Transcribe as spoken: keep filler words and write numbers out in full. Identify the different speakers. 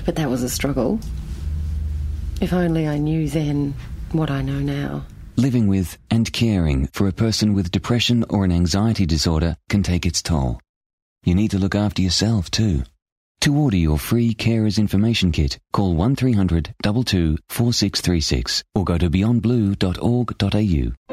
Speaker 1: But that was a struggle. If only I knew then what I know now.
Speaker 2: Living with and caring for a person with depression or an anxiety disorder can take its toll. You need to look after yourself too. To order your free Carers Information Kit, call one three hundred two two four six three six or go to beyond blue dot org dot a u.